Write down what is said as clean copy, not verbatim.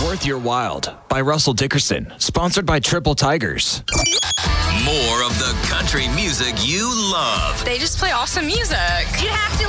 Worth Your Wild by Russell Dickerson, sponsored by Triple Tigers. More of the country music you love. They just play awesome music. You have to